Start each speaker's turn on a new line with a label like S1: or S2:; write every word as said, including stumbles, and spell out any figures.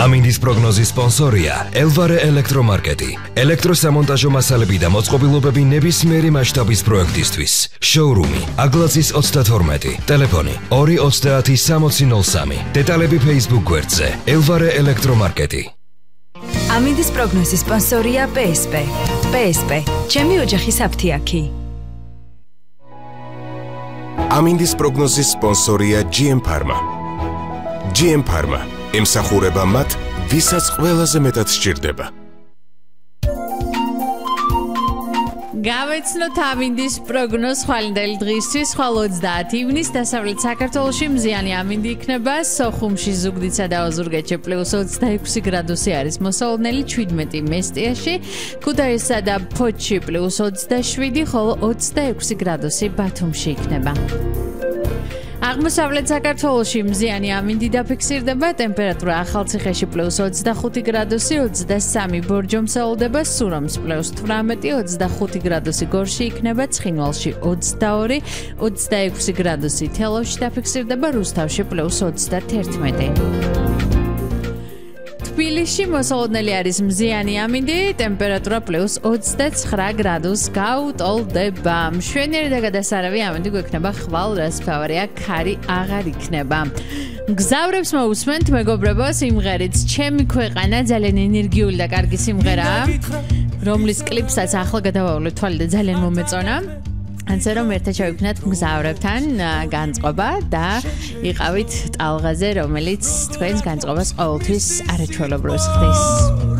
S1: ამინდის პროგნოზის სპონსორია ელვარე ელექტრომარკეტი. ელექტროსამონტაჟო მასალები და მოწყობილობები ნებისმიერი მასშტაბის პროექტისთვის. შოურუმი აგლაძის ოცდათორმეტი. ტელეფონი ორი ოცდაათი სამოცი ნოლ სამი. დეტალები Facebook გვერდზე ელვარე ელექტრომარკეტი.
S2: ამინდის პროგნოზის სპონსორია პე ეს პე. პე ეს პე. ჩემი ოჯახის აფთიაქი.
S3: ამინდის პროგნოზის სპონსორია ჯი ემ Pharma. ჯი ემ Pharma ემსახურება მათ, ვისაც ყველაზე მეტად სჭირდება.
S4: გავეცნოთ ამინდის პროგნოზ ხვალინდელი დღისთვის, ხვალ ოცდაათი ივნისს დასავლეთ საქართველოში მზიანი ამინდი იქნება, სოხუმში, ზუგდიდსა და ოზურგეთში პლუს ოცდაექვსი გრადუსი არის მოსალოდნელი, ჩვიდმეტი მესტიაში, ქუთაისსა და ფოთში პლუს ოცდაშვიდი, ხოლო ოცდაექვსი გრადუსი ბათუმში იქნება. აღმოსავლეთ საქართველოში მზიანი ამინდი დაფიქსირდება, ტემპერატურა ახალციხეში პლუს ოცდახუთი გრადუსი, ოცდასამი ბორჯომსაულდება, სურამს პლუს თვრამეტი, ოცდახუთი გრადუსი გორში იქნება, ცხინვალში ოცდაორი, ოცდაექვსი გრადუსი თელავში დაფიქსირდება, რუსთავში პლუს ოცდათერთმეტი. თბილისში მოსალოდნელი არის მზიანი ამინდი, ტემპერატურა პლუს ოცდაცხრა გრადუსს გაუტოლდება. მშვენიერი და გადასარავი ამინდი გვექნება ხვალ, რაც ფავორია ქარი აღარ იქნება. გზავრებს მოусმენთ მეგობრებო, სიმღერით ჩემი ქვეყანა ძალიან ენერგიული და კარგი სიმღერაა, რომლის კლიპსაც ახლა გადავავლეთ თვალი და ძალიან მომეწონა. ასე რომ ერთად შევიქნათ მგზავრებთან განწყობა და იყავით ტალღაზე, რომელიც თქვენს განწყობას ყოველთვის არაჩვეულებრივს ხდის.